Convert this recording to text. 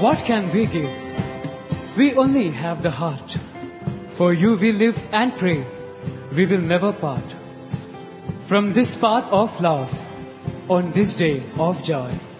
what can we give? We only have the heart. For you we live and pray. We will never part from this path of love on this day of joy.